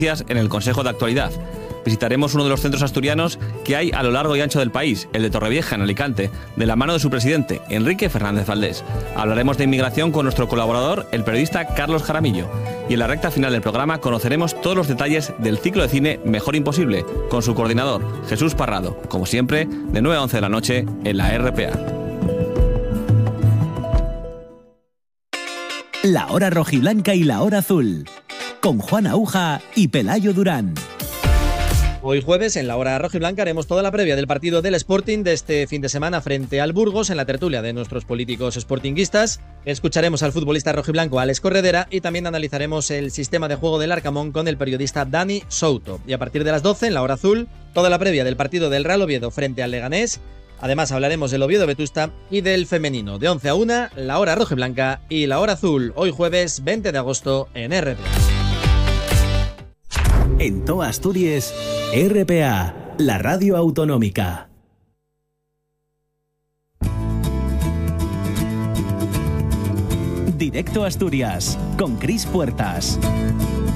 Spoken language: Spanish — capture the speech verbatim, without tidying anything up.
en el Consejo de Actualidad. Visitaremos uno de los centros asturianos que hay a lo largo y ancho del país, el de Torrevieja, en Alicante, de la mano de su presidente, Enrique Fernández Valdés. Hablaremos de inmigración con nuestro colaborador, el periodista Carlos Jaramillo. Y en la recta final del programa conoceremos todos los detalles del ciclo de cine Mejor Imposible, con su coordinador, Jesús Parrado, como siempre, de nueve a once de la noche en la R P A. La hora rojiblanca y la hora azul, con Juan Aúja y Pelayo Durán. Hoy jueves, en la hora rojiblanca, haremos toda la previa del partido del Sporting de este fin de semana frente al Burgos en la tertulia de nuestros políticos sportinguistas. Escucharemos al futbolista rojiblanco Alex Corredera y también analizaremos el sistema de juego del Arcamón con el periodista Dani Souto. Y a partir de las doce, en la hora azul, toda la previa del partido del Real Oviedo frente al Leganés. Además, hablaremos del Oviedo Vetusta y del femenino. De once a una, la hora rojiblanca y la hora azul. Hoy jueves veinte de agosto en R P A. En toda Asturias, R P A, la radio autonómica. Directo a Asturias, con Cris Puertas.